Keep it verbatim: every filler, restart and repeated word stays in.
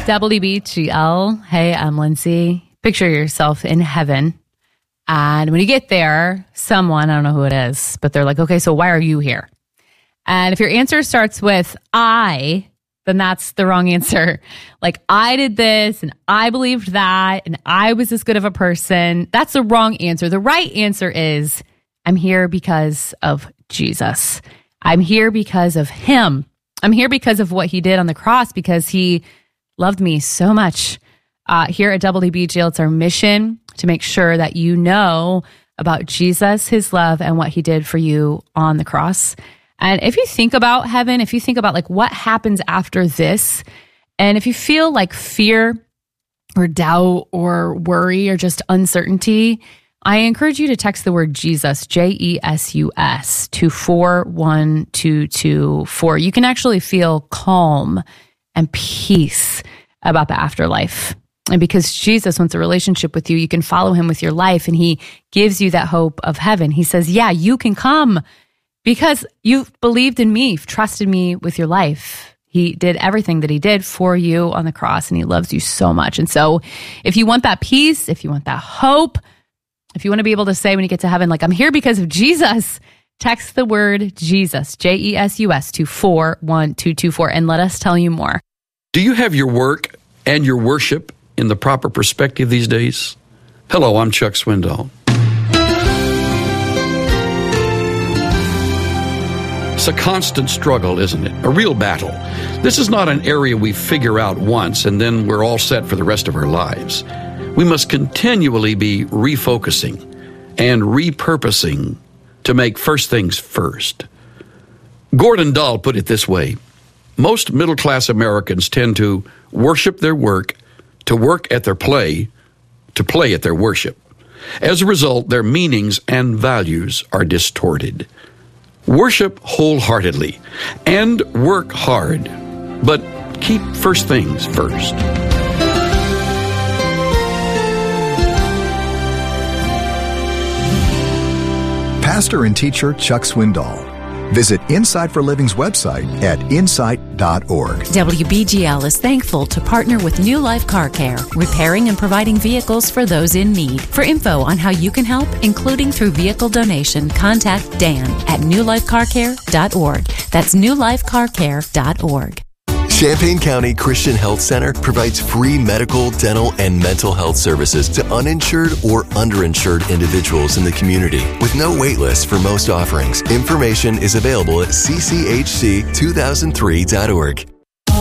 W B G L. Hey, I'm Lindsay. Picture yourself in heaven. And when you get there, someone, I don't know who it is, but they're like, okay, so why are you here? And if your answer starts with I, then that's the wrong answer. Like, I did this and I believed that and I was this good of a person. That's the wrong answer. The right answer is, I'm here because of Jesus. I'm here because of him. I'm here because of what he did on the cross, because he loved me so much. Uh, here at W B G L, it's our mission to make sure that you know about Jesus, his love, and what he did for you on the cross. And if you think about heaven, if you think about like what happens after this, and if you feel like fear or doubt or worry or just uncertainty, I encourage you to text the word Jesus, J E S U S, to four one two two four. You can actually feel calm and peace about the afterlife. And because Jesus wants a relationship with you, you can follow him with your life, and he gives you that hope of heaven. He says, yeah, you can come because you've believed in me, you've trusted me with your life. He did everything that he did for you on the cross, and he loves you so much. And so if you want that peace, if you want that hope, if you want to be able to say when you get to heaven, like, I'm here because of Jesus, text the word Jesus, J E S U S, to four one two two four, and let us tell you more. Do you have your work and your worship in the proper perspective these days? Hello, I'm Chuck Swindoll. It's a constant struggle, isn't it? A real battle. This is not an area we figure out once and then we're all set for the rest of our lives. We must continually be refocusing and repurposing to make first things first. Gordon Dahl put it this way: most middle-class Americans tend to worship their work, to work at their play, to play at their worship. As a result, their meanings and values are distorted. Worship wholeheartedly and work hard, but keep first things first. Pastor and teacher Chuck Swindoll. Visit Insight for Living's website at insight dot org. W B G L is thankful to partner with New Life Car Care, repairing and providing vehicles for those in need. For info on how you can help, including through vehicle donation, contact Dan at new life car care dot org. That's new life car care dot org. Champaign County Christian Health Center provides free medical, dental, and mental health services to uninsured or underinsured individuals in the community with no wait list for most offerings. Information is available at c c h c two thousand three dot org.